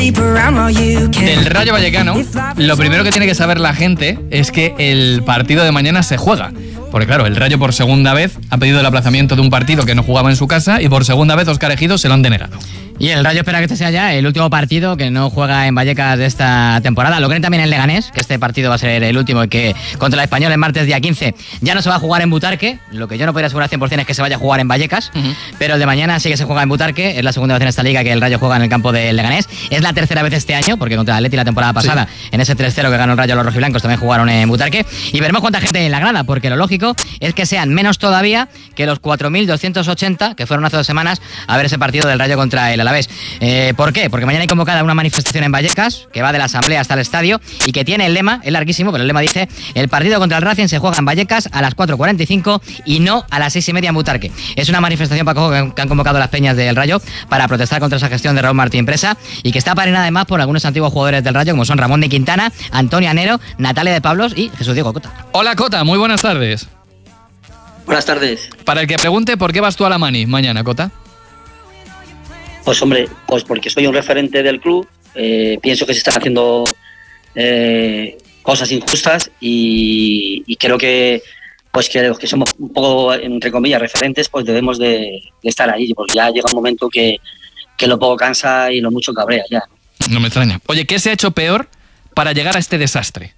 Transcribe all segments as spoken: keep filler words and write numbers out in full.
Del Rayo Vallecano, lo primero que tiene que saber la gente es que el partido de mañana se juega. Porque claro, el Rayo por segunda vez ha pedido el aplazamiento de un partido que no jugaba en su casa y por segunda vez Óscar Ejido se lo han denegado. Y el Rayo espera que este sea ya el último partido que no juega en Vallecas de esta temporada. Lo creen también en Leganés, que este partido va a ser el último y que contra el Español el martes día quince ya no se va a jugar en Butarque. Lo que yo no podría asegurar cien por ciento es que se vaya a jugar en Vallecas, uh-huh. pero el de mañana sí que se juega en Butarque. Es la segunda vez en esta liga que el Rayo juega en el campo del Leganés. Es la tercera vez este año, porque contra el Atleti la temporada pasada, sí. en ese tres cero que ganó el Rayo a los rojiblancos, también jugaron en Butarque. Y veremos cuánta gente hay en la grada, porque lo lógico es que sean menos todavía que los cuatro mil doscientos ochenta que fueron hace dos semanas a ver ese partido del Rayo contra el Alavés. Eh, ¿Por qué? Porque mañana hay convocada una manifestación en Vallecas que va de la asamblea hasta el estadio y que tiene el lema, es larguísimo, pero el lema dice: el partido contra el Racing se juega en Vallecas a las cuatro cuarenta y cinco y no a las seis y media en Butarque. Es una manifestación, Paco, que han convocado las peñas del Rayo para protestar contra esa gestión de Raúl Martín Presa y que está parenada además por algunos antiguos jugadores del Rayo como son Ramón de Quintana, Antonio Anero, Natalia de Pablos y Jesús Diego Cota. Hola Cota, muy buenas tardes. Buenas tardes. Para el que pregunte, ¿por qué vas tú a la mani mañana, Cota? Pues hombre, pues porque soy un referente del club, eh, pienso que se están haciendo eh, cosas injustas y, y creo que pues que los que somos un poco, entre comillas, referentes, pues debemos de, de estar ahí, porque ya llega un momento que, que lo poco cansa y lo mucho cabrea ya. No me extraña. Oye, ¿qué se ha hecho peor para llegar a este desastre?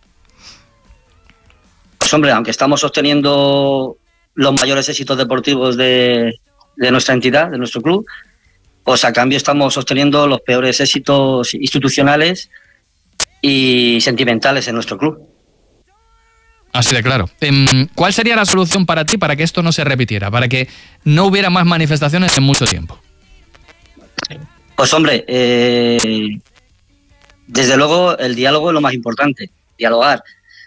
Pues hombre, aunque estamos sosteniendo los mayores éxitos deportivos de, de nuestra entidad, de nuestro club, pues a cambio estamos sosteniendo los peores éxitos institucionales y sentimentales en nuestro club. Así de claro. ¿Cuál sería la solución para ti para que esto no se repitiera, para que no hubiera más manifestaciones en mucho tiempo? Pues hombre, eh, desde luego el diálogo es lo más importante, dialogar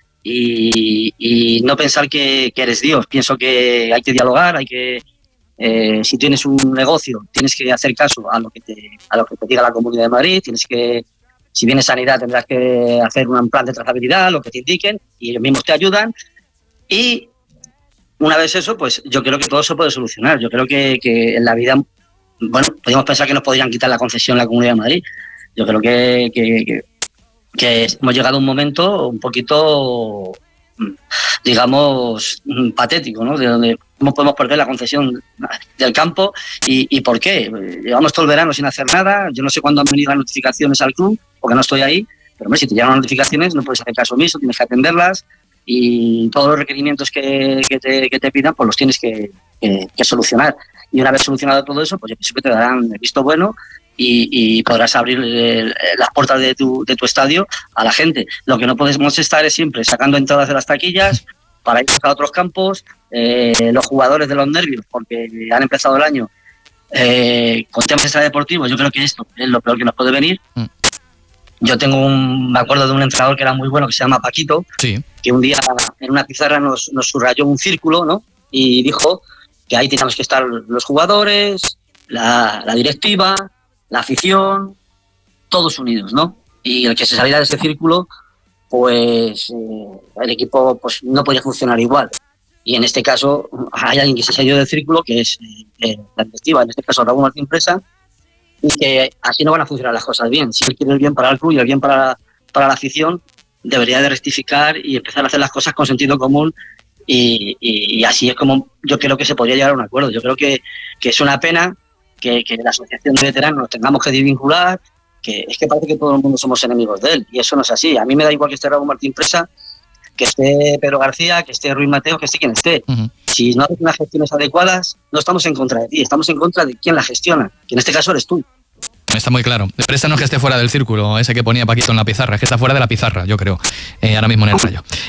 y, y no pensar que, que eres Dios. Pienso que hay que dialogar, hay que... Eh, si tienes un negocio, tienes que hacer caso a lo que te, a lo que te diga la Comunidad de Madrid, tienes que, si vienes sanidad, tendrás que hacer un plan de trazabilidad, lo que te indiquen, y ellos mismos te ayudan. Y una vez eso, pues yo creo que todo se puede solucionar. Yo creo que, que en la vida, bueno, podríamos pensar que nos podrían quitar la concesión la Comunidad de Madrid. Yo creo que, que, que, que hemos llegado a un momento un poquito, digamos, patético, ¿no? De donde cómo podemos perder la concesión del campo y, y por qué. Llevamos todo el verano sin hacer nada. Yo no sé cuándo han venido las notificaciones al club, porque no estoy ahí, pero hombre, si te llegan las notificaciones no puedes hacer caso omiso, tienes que atenderlas y todos los requerimientos que, que, te, que te pidan pues los tienes que, que, que solucionar. Y una vez solucionado todo eso, pues yo pienso que te darán el visto bueno y, y podrás abrir eh, las puertas de tu, de tu estadio a la gente. Lo que no podemos estar es siempre sacando entradas de las taquillas para ir a otros campos, eh, los jugadores de los nervios, porque han empezado el año eh, con temas extradeportivos. Yo creo que esto es lo peor que nos puede venir. Mm. Yo tengo un, me acuerdo de un entrenador que era muy bueno, que se llama Paquito, sí. que un día en una pizarra nos, nos subrayó un círculo, ¿no? Y dijo que ahí teníamos que estar los jugadores, la, la directiva, la afición, todos unidos, ¿no? Y el que se saliera de ese círculo, pues eh, el equipo pues no podía funcionar igual. Y en este caso hay alguien que se salió del círculo, que es eh, la directiva, en este caso Raúl Martín Presa, y que así no van a funcionar las cosas bien. Si él quiere el bien para el club y el bien para, para la afición, debería de rectificar y empezar a hacer las cosas con sentido común y, y, y así es como yo creo que se podría llegar a un acuerdo. Yo creo que, que es una pena que, que la asociación de veteranos nos tengamos que desvincular, que es que parece que todo el mundo somos enemigos de él, y eso no es así. A mí me da igual que esté Raúl Martín Presa, que esté Pedro García, que esté Ruiz Mateo, que esté quien esté. Uh-huh. Si no haces unas gestiones adecuadas, no estamos en contra de ti, estamos en contra de quien la gestiona, que en este caso eres tú. Está muy claro. Presa no es que esté fuera del círculo, ese que ponía Paquito en la pizarra, es que está fuera de la pizarra, yo creo, eh, ahora mismo en el Rayo.